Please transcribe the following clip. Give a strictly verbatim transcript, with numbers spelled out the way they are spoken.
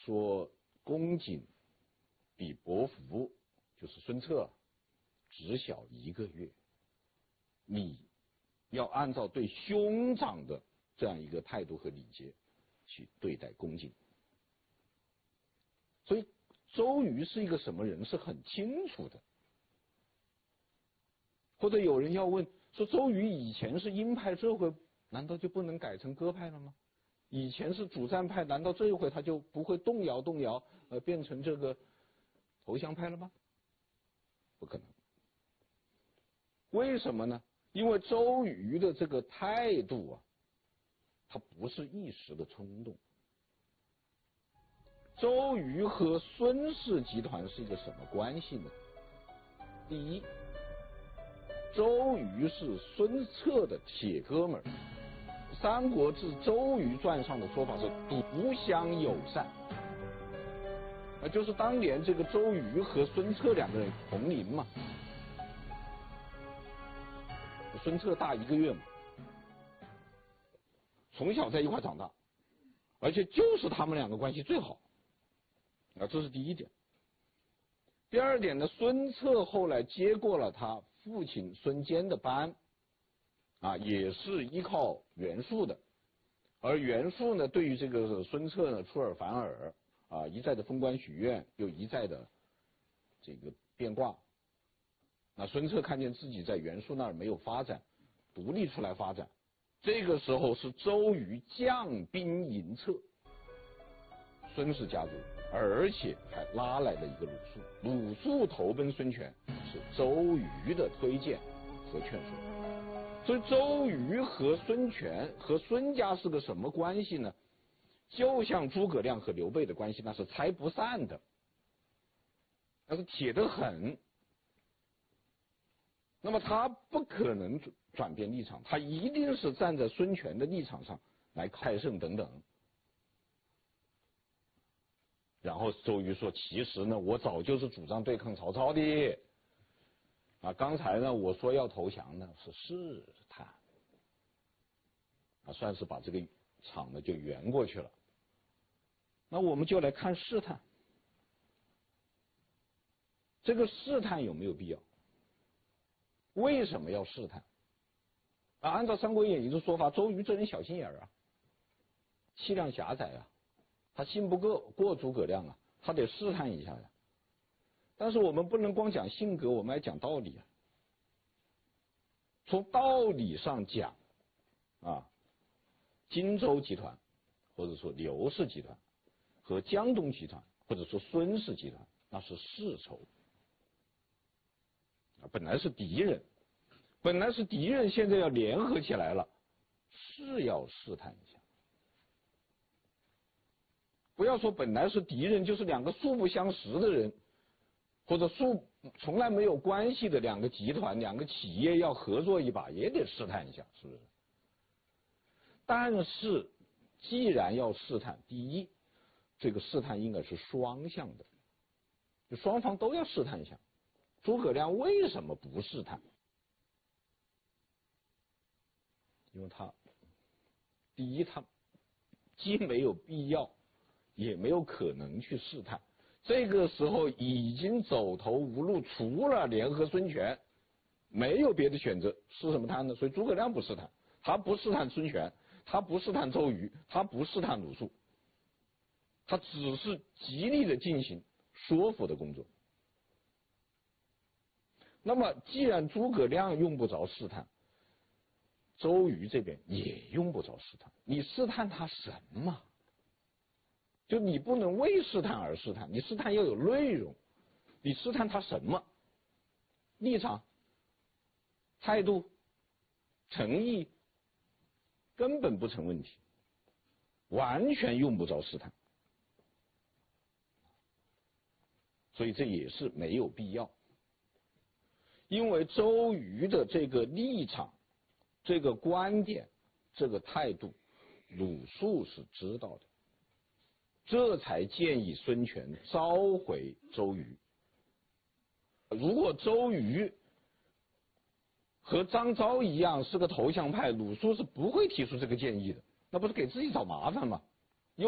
说公瑾比伯符，就是孙策，只小一个月，你要按照对兄长的这样一个态度和礼节去对待公瑾。所以周瑜是一个什么人是很清楚的。或者有人要问说，周瑜以前是鹰派，这回难道就不能改成鸽派了吗？以前是主战派，难道这一回他就不会动摇动摇，呃，变成这个投降派了吗？不可能。为什么呢？因为周瑜的这个态度啊，他不是一时的冲动。周瑜和孙氏集团是一个什么关系呢？第一，周瑜是孙策的铁哥们儿，《三国志·周瑜传》上的说法是独相友善，啊，就是当年这个周瑜和孙策两个人同龄嘛，孙策大一个月嘛，从小在一块长大，而且就是他们两个关系最好，啊，这是第一点。第二点呢，孙策后来接过了他父亲孙坚的班，啊，也是依靠袁术的，而袁术呢，对于这个孙策呢出尔反尔，啊，一再的封官许愿，又一再的这个变卦。那孙策看见自己在袁术那儿没有发展，独立出来发展，这个时候是周瑜将兵迎策孙氏家族，而且还拉来了一个鲁肃，鲁肃投奔孙权是周瑜的推荐和劝说。所以周瑜和孙权和孙家是个什么关系呢？就像诸葛亮和刘备的关系，那是拆不散的，那是铁得很。那么他不可能转变立场，他一定是站在孙权的立场上来开胜等等。然后周瑜说，其实呢我早就是主张对抗曹操的，啊，刚才呢我说要投降呢是试探，啊，算是把这个场呢就圆过去了。那我们就来看试探，这个试探有没有必要？为什么要试探？啊，按照《三国演义》的说法，周瑜这人小心眼儿啊，气量狭窄啊，他信不过过诸葛亮啊，他得试探一下呀。但是我们不能光讲性格，我们还讲道理啊。从道理上讲，啊，荆州集团或者说刘氏集团和江东集团或者说孙氏集团，那是世仇啊，本来是敌人，本来是敌人，现在要联合起来了，是要试探一下。不要说本来是敌人，就是两个素不相识的人，或者素从来没有关系的两个集团、两个企业要合作一把，也得试探一下，是不是？但是既然要试探，第一，这个试探应该是双向的，就双方都要试探一下。诸葛亮为什么不试探？因为他第一，他既没有必要也没有可能去试探，这个时候已经走投无路，除了联合孙权没有别的选择，试什么探呢？所以诸葛亮不试探，他不试探孙权，他不试探周瑜，他不试探鲁肃，他只是极力的进行说服的工作。那么既然诸葛亮用不着试探，周瑜这边也用不着试探，你试探他什么？就你不能为试探而试探，你试探要有内容，你试探他什么？立场、态度、诚意，根本不成问题，完全用不着试探，所以这也是没有必要。因为周瑜的这个立场、这个观点、这个态度，鲁肃是知道的，这才建议孙权召回周瑜。如果周瑜和张昭一样是个投降派，鲁肃是不会提出这个建议的，那不是给自己找麻烦吗？